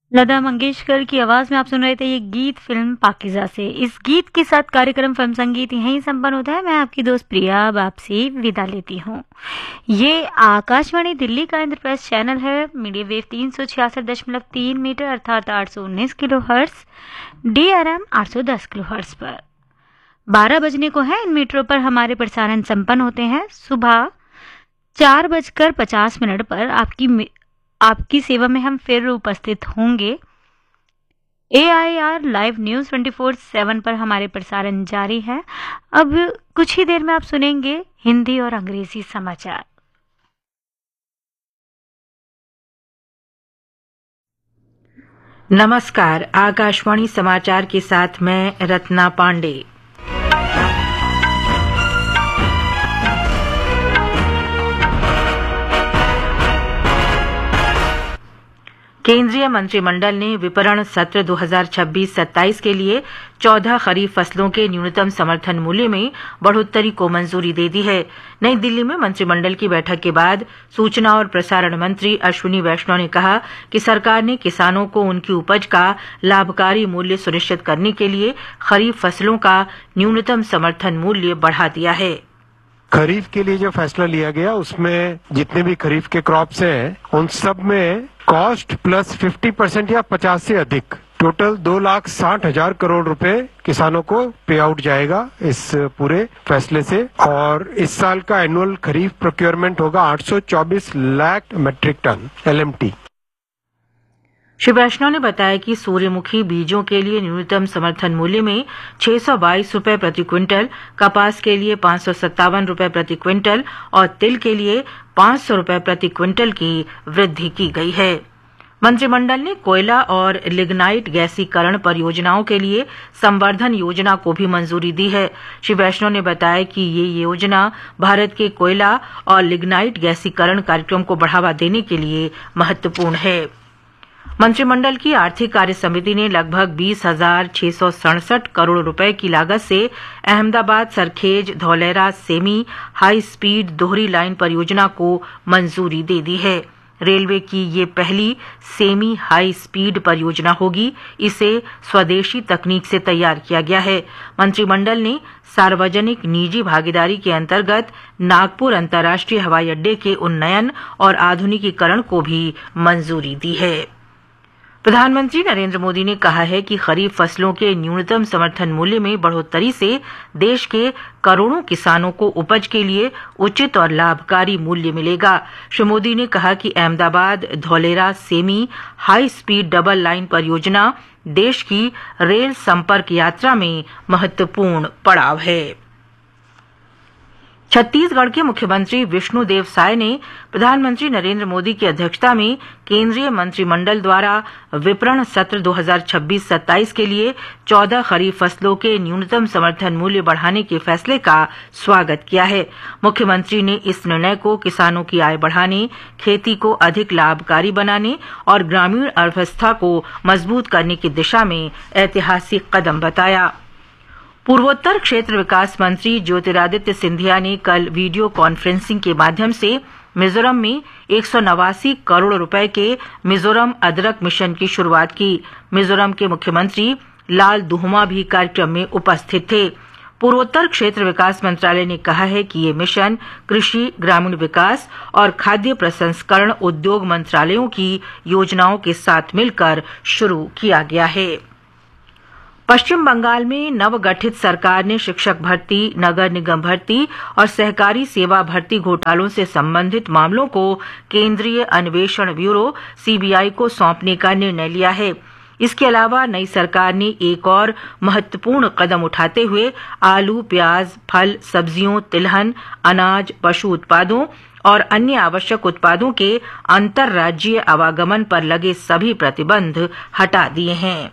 लता मंगेशकर की आवाज में आप सुन रहे थे ये गीत फिल्म पाकीज़ा से। इस गीत के साथ कार्यक्रम फिल्म संगीत यहीं संपन्न होता है। मैं आपकी दोस्त प्रिया अब आपसे विदा लेती हूँ। ये आकाशवाणी दिल्ली का इंद्रप्रस्थ चैनल है। मीडियम वेव 366.3 मीटर अर्थात 819 kilo hertz, DRM 810 kilo hertz पर 12 बजने को है। इन मीटरों पर हमारे प्रसारण संपन्न होते हैं। सुबह 4:50 पर आपकी सेवा में हम फिर उपस्थित होंगे। AIR लाइव न्यूज 24/7 पर हमारे प्रसारण जारी है। अब कुछ ही देर में आप सुनेंगे हिंदी और अंग्रेजी समाचार। नमस्कार, आकाशवाणी समाचार के साथ मैं रत्ना पांडे। केंद्रीय मंत्रिमंडल ने विपणन सत्र 2026-27 के लिए 14 खरीफ फसलों के न्यूनतम समर्थन मूल्य में बढ़ोतरी को मंजूरी दे दी है। नई दिल्ली में मंत्रिमंडल की बैठक के बाद सूचना और प्रसारण मंत्री अश्विनी वैष्णव ने कहा कि सरकार ने किसानों को उनकी उपज का लाभकारी मूल्य सुनिश्चित करने के लिए खरीफ फसलों का न्यूनतम समर्थन मूल्य बढ़ा दिया है। खरीफ के लिए जो फैसला लिया गया उसमें जितने भी खरीफ के क्रॉप्स हैं उन सब में कॉस्ट प्लस 50% या 50 से अधिक टोटल 2,60,000 करोड़ रुपए किसानों को पे आउट जाएगा इस पूरे फैसले से। और इस साल का एनुअल खरीफ प्रोक्योरमेंट होगा 824 lakh metric ton LMT। Shri वैष्णव ने बताया कि सूर्यमुखी बीजों के लिए न्यूनतम समर्थन मूल्य में 622 रुपए प्रति क्विंटल, कपास के लिए 557 रुपए प्रति क्विंटल और तिल के लिए 500 रुपए प्रति क्विंटल की वृद्धि की गई है। मंत्रिमंडल ने कोयला और लिग्नाइट गैसीकरण परियोजनाओं के लिए संवर्धन योजना को भी मंजूरी दी है। श्री वैष्णव ने बताया कि ये योजना भारत के कोयला और लिग्नाइट गैसीकरण कार्यक्रम को बढ़ावा देने के लिए महत्वपूर्ण है। मंत्रिमंडल की आर्थिक कार्य समिति ने लगभग 20,667 करोड़ रुपए की लागत से Ahmedabad Sarkhej Dholera semi high speed दोहरी लाइन परियोजना को मंजूरी दे दी है। रेलवे की ये पहली सेमी हाई स्पीड परियोजना होगी। इसे स्वदेशी तकनीक से तैयार किया गया है। मंत्रिमंडल ने सार्वजनिक निजी भागीदारी के अंतर्गत नागपुर अंतर्राष्ट्रीय हवाई अड्डे के उन्नयन और आधुनिकीकरण को भी मंजूरी दी है। प्रधानमंत्री नरेंद्र मोदी ने कहा है कि खरीफ फसलों के न्यूनतम समर्थन मूल्य में बढ़ोतरी से देश के करोड़ों किसानों को उपज के लिए उचित और लाभकारी मूल्य मिलेगा। श्री मोदी ने कहा कि Ahmedabad Dholera semi high speed double line परियोजना देश की रेल संपर्क यात्रा में महत्वपूर्ण पड़ाव है। छत्तीसगढ़ के मुख्यमंत्री विष्णुदेव साय ने प्रधानमंत्री नरेंद्र मोदी की अध्यक्षता में केंद्रीय मंत्रिमंडल द्वारा विपणन सत्र 2026-27 के लिए 14 खरीफ फसलों के न्यूनतम समर्थन मूल्य बढ़ाने के फैसले का स्वागत किया है। मुख्यमंत्री ने इस निर्णय को किसानों की आय बढ़ाने, खेती को अधिक लाभकारी बनाने और ग्रामीण अर्थव्यवस्था को मजबूत करने की दिशा में ऐतिहासिक कदम बताया। पूर्वोत्तर क्षेत्र विकास मंत्री ज्योतिरादित्य सिंधिया ने कल वीडियो कॉन्फ्रेंसिंग के माध्यम से मिजोरम में 189 करोड़ रुपए के मिजोरम अदरक मिशन की शुरुआत की। मिजोरम के मुख्यमंत्री लाल दुहमा भी कार्यक्रम में उपस्थित थे। पूर्वोत्तर क्षेत्र विकास मंत्रालय ने कहा है कि ये मिशन कृषि, ग्रामीण विकास और खाद्य प्रसंस्करण उद्योग मंत्रालयों की योजनाओं के साथ मिलकर शुरू किया गया है। पश्चिम बंगाल में नवगठित सरकार ने शिक्षक भर्ती, नगर निगम भर्ती और सहकारी सेवा भर्ती घोटालों से संबंधित मामलों को केंद्रीय अन्वेषण ब्यूरो CBI को सौंपने का निर्णय लिया है। इसके अलावा नई सरकार ने एक और महत्वपूर्ण कदम उठाते हुए आलू, प्याज, फल, सब्जियों, तिलहन, अनाज, पशु उत्पादों और अन्य आवश्यक उत्पादों के अंतर्राज्यीय आवागमन पर लगे सभी प्रतिबंध हटा दिए हैं।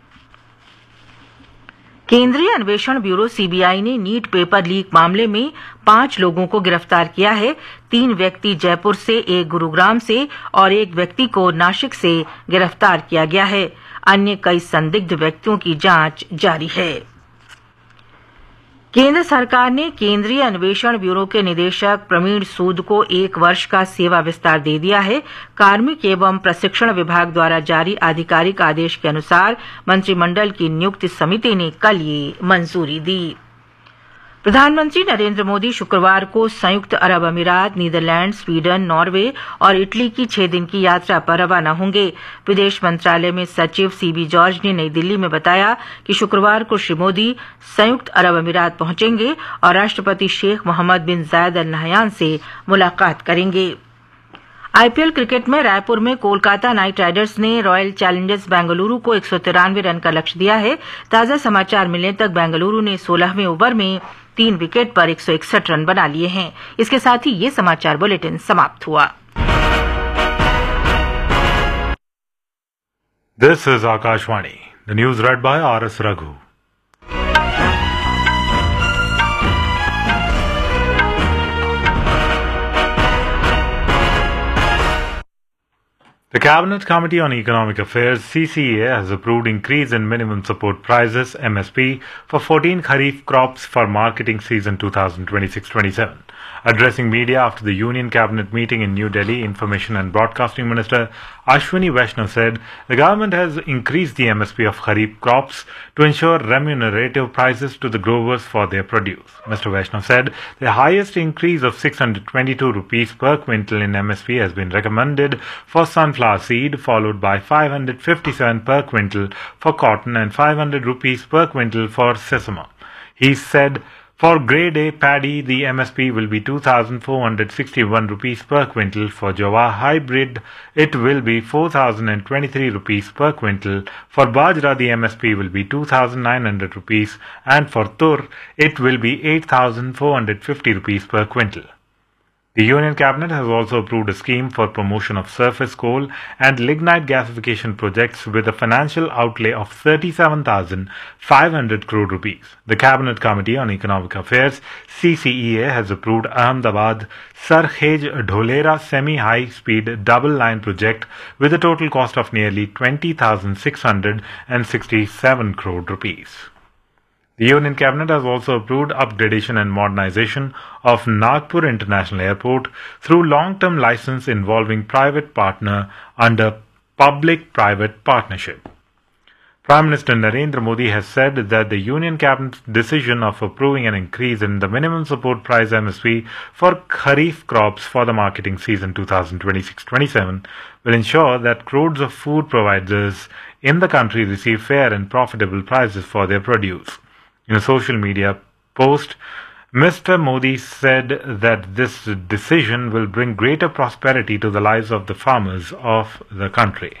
केंद्रीय अन्वेषण ब्यूरो CBI ने नीट पेपर लीक मामले में 5 लोगों को गिरफ्तार किया है। 3 व्यक्ति जयपुर से, एक गुरुग्राम से और एक व्यक्ति को नासिक से गिरफ्तार किया गया है। अन्य कई संदिग्ध व्यक्तियों की जांच जारी है। केंद्र सरकार ने केंद्रीय अन्वेषण ब्यूरो के निदेशक प्रवीण सूद को 1 वर्ष का सेवा विस्तार दे दिया है। कार्मिक एवं प्रशिक्षण विभाग द्वारा जारी आधिकारिक आदेश के अनुसार मंत्रिमंडल की नियुक्ति समिति ने कल ये मंजूरी दी। प्रधानमंत्री नरेंद्र मोदी शुक्रवार को संयुक्त अरब अमीरात, नीदरलैंड, स्वीडन, नॉर्वे और इटली की 6 दिन की यात्रा पर रवाना होंगे। विदेश मंत्रालय में सचिव सीबी जॉर्ज ने नई दिल्ली में बताया कि शुक्रवार को श्री मोदी संयुक्त अरब अमीरात पहुंचेंगे और राष्ट्रपति शेख मोहम्मद बिन जायद अल नहयान से मुलाकात करेंगे। आईपीएल क्रिकेट में रायपुर में कोलकाता नाइट राइडर्स ने रॉयल चैलेंजर्स बेंगलुरु को 193 रन का लक्ष्य दिया है। ताजा समाचार मिलने तक बेंगलुरु ने 16वें ओवर में 3 विकेट पर 161 रन बना लिए हैं। इसके साथ ही ये समाचार बुलेटिन समाप्त हुआ। This is Akashvani, the news red bye RS. Raghu. The Cabinet Committee on Economic Affairs (CCEA) has approved increase in minimum support prices (MSP) for 14 Kharif crops for marketing season 2026-27. Addressing media after the Union Cabinet meeting in New Delhi, Information and Broadcasting Minister Ashwini Vaishnaw said the government has increased the MSP of Kharif crops to ensure remunerative prices to the growers for their produce. Mr. Vaishnaw said the highest increase of 622 rupees per quintal in MSP has been recommended for sunflower seed, followed by 557 per quintal for cotton and 500 rupees per quintal for sesame. He said for grade A paddy, the MSP will be 2,461 rupees per quintal. For Jawar hybrid, it will be 4,023 rupees per quintal. For Bajra, the MSP will be 2,900 rupees, and for Tur, it will be 8,450 rupees per quintal. The Union Cabinet has also approved a scheme for promotion of surface coal and lignite gasification projects with a financial outlay of 37,500 crore rupees. The Cabinet Committee on Economic Affairs (CCEA) has approved Ahmedabad Sarkhej Dholera semi-high speed double line project with a total cost of nearly 20,667 crore rupees. The Union Cabinet has also approved upgradation and modernization of Nagpur International Airport through long-term license involving private partner under public-private partnership. Prime Minister Narendra Modi has said that the Union Cabinet's decision of approving an increase in the minimum support price MSP for Kharif crops for the marketing season 2026-27 will ensure that crores of food providers in the country receive fair and profitable prices for their produce. In a social media post, Mr. Modi said that this decision will bring greater prosperity to the lives of the farmers of the country.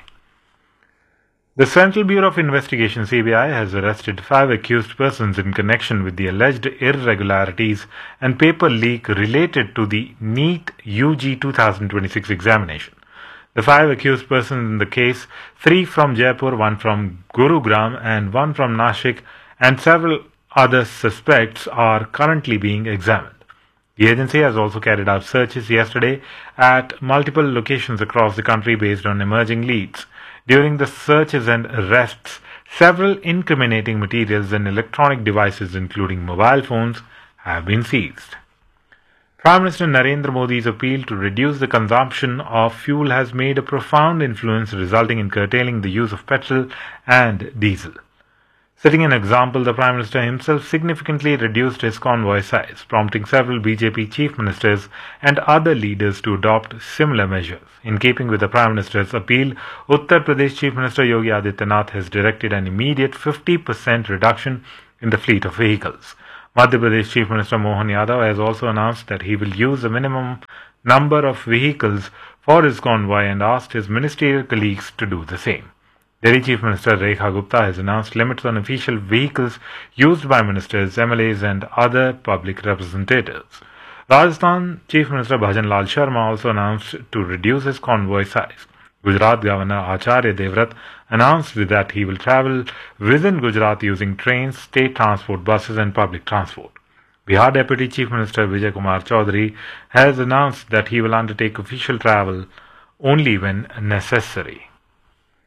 The Central Bureau of Investigation (CBI) has arrested 5 accused persons in connection with the alleged irregularities and paper leak related to the NEET UG 2026 examination. The 5 accused persons in the case, 3 from Jaipur, 1 from Gurugram and 1 from Nashik, and several other suspects are currently being examined. The agency has also carried out searches yesterday at multiple locations across the country based on emerging leads. During the searches and arrests, several incriminating materials and electronic devices, including mobile phones, have been seized. Prime Minister Narendra Modi's appeal to reduce the consumption of fuel has made a profound influence, resulting in curtailing the use of petrol and diesel. Setting an example, the Prime Minister himself significantly reduced his convoy size, prompting several BJP chief ministers and other leaders to adopt similar measures. In keeping with the Prime Minister's appeal, Uttar Pradesh Chief Minister Yogi Adityanath has directed an immediate 50% reduction in the fleet of vehicles. Madhya Pradesh Chief Minister Mohan Yadav has also announced that he will use a minimum number of vehicles for his convoy and asked his ministerial colleagues to do the same. Delhi Chief Minister Rekha Gupta has announced limits on official vehicles used by ministers, MLAs and other public representatives. Rajasthan Chief Minister Bhajan Lal Sharma also announced to reduce his convoy size. Gujarat Governor Acharya Devvrat announced that he will travel within Gujarat using trains, state transport buses and public transport. Bihar Deputy Chief Minister Vijay Kumar Chaudhary has announced that he will undertake official travel only when necessary.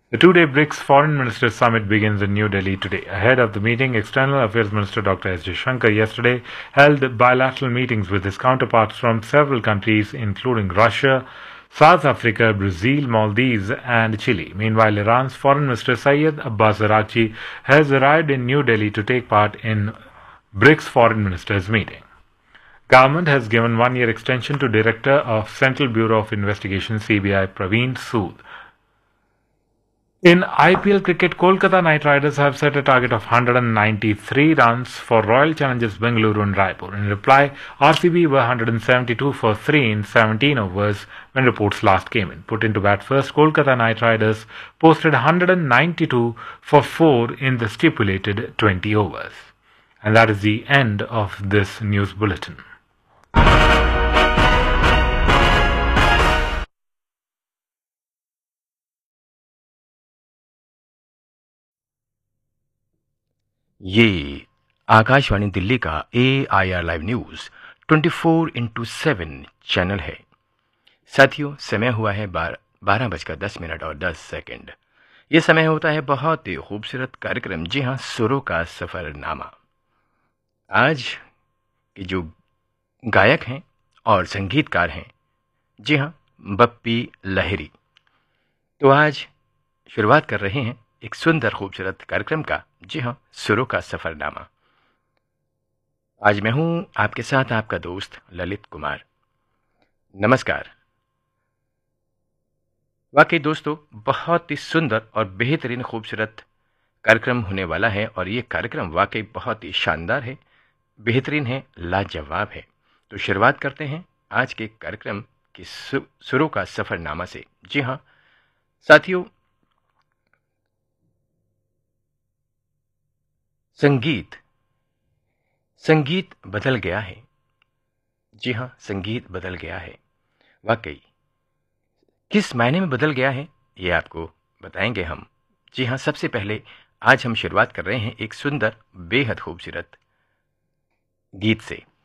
The two-day BRICS Foreign Ministers Summit begins in New Delhi today. Ahead of the meeting, External Affairs Minister Dr. S. Jaishankar yesterday held bilateral meetings with his counterparts from several countries, including Russia, South Africa, Brazil, Maldives, and Chile. Meanwhile, Iran's Foreign Minister Syed Abbas Araghchi has arrived in New Delhi to take part in BRICS Foreign Ministers meeting. Government has given one-year extension to Director of Central Bureau of Investigation (CBI) Praveen Sood. In IPL cricket, Kolkata Knight Riders have set a target of 193 runs for Royal Challengers Bengaluru and Raipur. In reply, RCB were 172 for 3 in 17 overs when reports last came in. Put into bat first, Kolkata Knight Riders posted 192 for 4 in the stipulated 20 overs. And that is the end of this news bulletin. ये आकाशवाणी दिल्ली का AIR live news 24/7 channel है। साथियों, समय हुआ है 12:10 और 10 ये समय होता है बहुत ही खूबसूरत कार्यक्रम, जी हाँ, सुरों का सफरनामा। आज के जो गायक हैं और संगीतकार हैं, जी हाँ, बप्पी लहिरी। तो आज शुरुआत कर रहे हैं एक सुंदर खूबसूरत कार्यक्रम का, जी हाँ, सुरों का सफरनामा। आज मैं हूं आपके साथ आपका दोस्त ललित कुमार। नमस्कार। वाकई दोस्तों, बहुत ही सुंदर और बेहतरीन खूबसूरत कार्यक्रम होने वाला है और ये कार्यक्रम वाकई बहुत ही शानदार है, बेहतरीन है, लाजवाब है। तो शुरुआत करते हैं आज के कार्यक्रम के सुरों का सफरनामा से। जी हाँ साथियों, संगीत बदल गया है। जी हाँ, संगीत बदल गया है। वाकई किस मायने में बदल गया है, ये आपको बताएंगे हम। जी हाँ, सबसे पहले आज हम शुरुआत कर रहे हैं एक सुंदर बेहद खूबसूरत गीत से।